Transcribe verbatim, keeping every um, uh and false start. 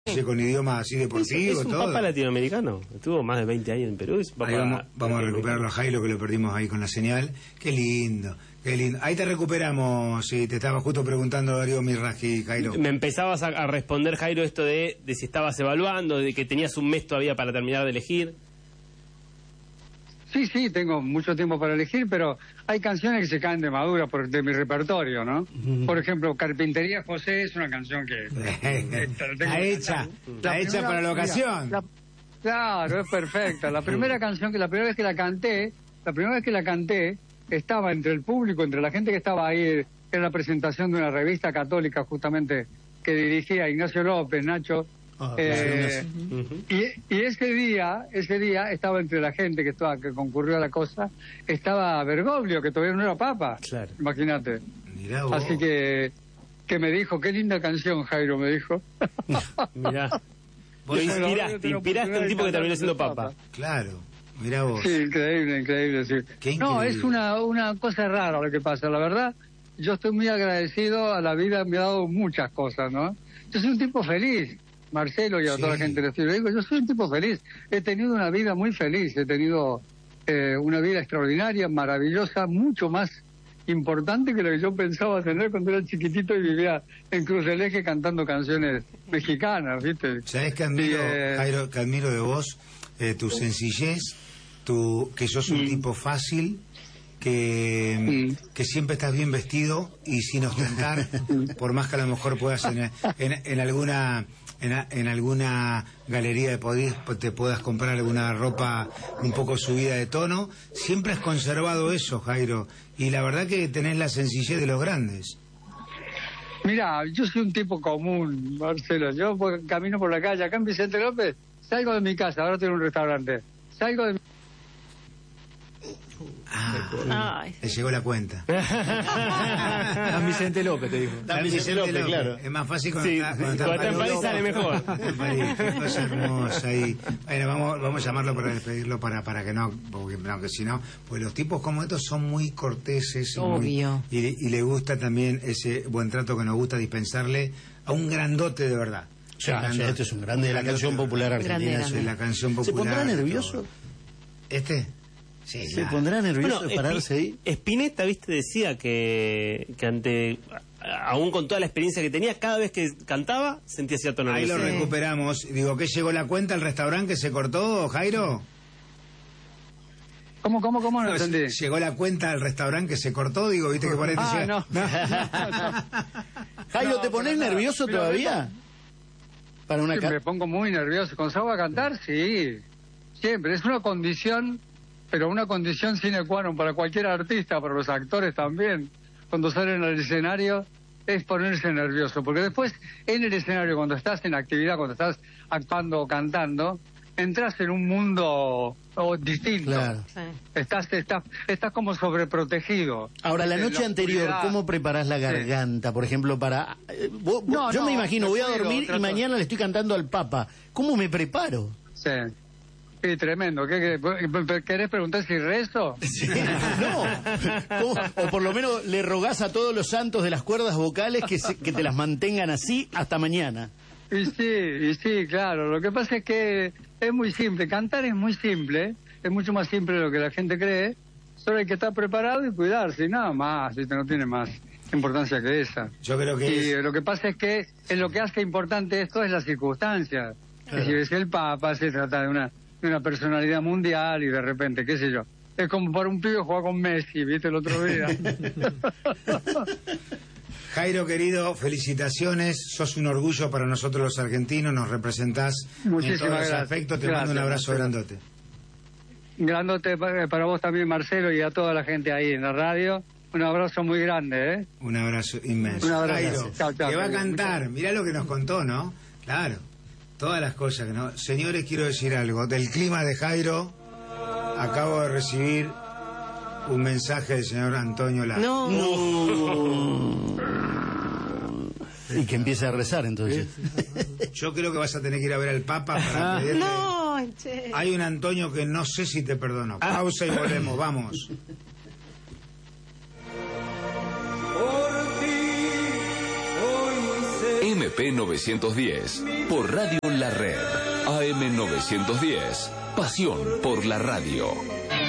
con idioma así deportivo, es, es un todo. Papa latinoamericano, estuvo más de veinte años en Perú. Es Ahí vamos, vamos a recuperarlo a Jairo, que lo perdimos ahí con la señal. Qué lindo, qué lindo. Ahí te recuperamos, sí, te estaba justo preguntando Darío Mirraji, Jairo. Me empezabas a, a responder, Jairo, esto de, de si estabas evaluando, de que tenías un mes todavía para terminar de elegir. Sí, sí, tengo mucho tiempo para elegir, pero hay canciones que se caen de madura por, de mi repertorio, ¿no? Uh-huh. Por ejemplo, Carpintería José es una canción que... Está hecha, está hecha para la ocasión. Mira, la, claro, es perfecta. La primera canción, que la primera vez que la canté, la primera vez que la canté, estaba entre el público, entre la gente que estaba ahí, en la presentación de una revista católica justamente que dirigía Ignacio López, Nacho... Ah, eh, uh-huh. y, y ese día, ese día estaba entre la gente que estaba, que concurrió a la cosa, estaba Bergoglio, que todavía no era papa, claro. Imagínate. Así que que me dijo, qué linda canción, Jairo, me dijo. Mirá, vos inspiraste, inspiraste a un tipo que terminó siendo papa. papa. Claro, mirá vos. Sí, increíble, increíble, sí. Qué increíble. No, es una, una cosa rara lo que pasa, la verdad. Yo estoy muy agradecido a la vida, me ha dado muchas cosas, ¿no? Yo soy un tipo feliz. Marcelo y a sí. toda la gente le digo, yo soy un tipo feliz, he tenido una vida muy feliz, he tenido eh, una vida extraordinaria, maravillosa, mucho más importante que lo que yo pensaba tener cuando era chiquitito y vivía en Cruz del Eje cantando canciones mexicanas, ¿viste? ¿Sabés que admiro, y, eh... Jairo, que admiro de vos? Eh, tu sencillez, tu, que sos un mm. tipo fácil, que, mm. que siempre estás bien vestido y sin ostentar, por más que a lo mejor puedas en, en, en alguna... En, en alguna galería de podís, te puedas comprar alguna ropa un poco subida de tono. Siempre has conservado eso, Jairo, y la verdad que tenés la sencillez de los grandes. Mira, yo soy un tipo común, Marcelo. Yo camino por la calle acá en Vicente López, salgo de mi casa, ahora tengo un restaurante, salgo de mi... Ah, le llegó la cuenta. Dan Vicente López, te dijo. Dan Vicente López, López, claro. Es más fácil cuando, sí, está, cuando, cuando está en París sale mejor. Qué cosa hermosa ahí. Bueno, vamos, vamos a llamarlo para despedirlo para, para que no, porque no, que si no, pues los tipos como estos son muy corteses. Obvio. Muy, y, y le gusta también ese buen trato que nos gusta dispensarle a un grandote de verdad. Ya, ya, este es un grande de la canción popular argentina. Grande, grande. La canción popular. ¿Se pondrá nervioso? ¿Este? Sí, ¿Se nada. pondrá nervioso bueno, de pararse ahí? Spinetta, viste, decía que, que ante, aún con toda la experiencia que tenía, cada vez que cantaba sentía cierto nerviosismo. Ahí lo recuperamos. Digo, ¿qué llegó la cuenta al restaurante que se cortó, Jairo? ¿Cómo, cómo, cómo? No entendí. Llegó la cuenta al restaurante que se cortó, digo, viste que por ahí te ah, llega... no. Jairo, no, ¿te pones no, nervioso mira, todavía? Para una sí, me pongo muy nervioso. Cuando salgo a cantar, sí. Siempre. Es una condición... pero una condición sine qua non para cualquier artista, para los actores también, cuando salen al escenario, es ponerse nervioso, porque después en el escenario, cuando estás en actividad, cuando estás actuando o cantando, entras en un mundo oh, distinto. Claro. Sí. Estás, estás, estás como sobreprotegido. Ahora, la noche la anterior, ¿cómo preparás la garganta, sí. por ejemplo, para... Eh, vos, no, yo no, me imagino, voy a dormir trato... y mañana le estoy cantando al Papa. ¿Cómo me preparo? Sí. Sí, tremendo. ¿Qué, qué, ¿Querés preguntar si rezo? Sí, no. ¿Cómo? O por lo menos le rogás a todos los santos de las cuerdas vocales que, se, que te las mantengan así hasta mañana. Y sí, y sí, claro. Lo que pasa es que es muy simple. Cantar es muy simple. Es mucho más simple de lo que la gente cree. Solo hay que estar preparado y cuidarse. Y nada más. ¿Viste? No tiene más importancia que esa. Yo creo que Y es... lo que pasa es que en lo que hace importante esto es la circunstancia. Claro. Si ves el Papa, se trata de una... una personalidad mundial y de repente, qué sé yo, es como para un pibe jugar con Messi, ¿viste? El otro día. Jairo, querido, felicitaciones, sos un orgullo para nosotros los argentinos, nos representás Muchísimas en todos gracias. los aspectos, te gracias, mando un abrazo gracias. grandote. Grandote para vos también, Marcelo, y a toda la gente ahí en la radio. Un abrazo muy grande, ¿eh? Un abrazo inmenso. Un abrazo. Jairo, chao, chao, que va a Jairo. cantar, mirá lo que nos contó, ¿no? Claro. Todas las cosas que no... Señores, quiero decir algo. Del clima de Jairo, acabo de recibir un mensaje del señor Antonio Lara. No. no. Y que empiece a rezar, entonces. Yo creo que vas a tener que ir a ver al Papa para pedirle... No, che. Hay un Antonio que no sé si te perdonó. Pausa y volvemos, vamos. M M P novecientos diez, por Radio La Red. A M novecientos diez, pasión por la radio.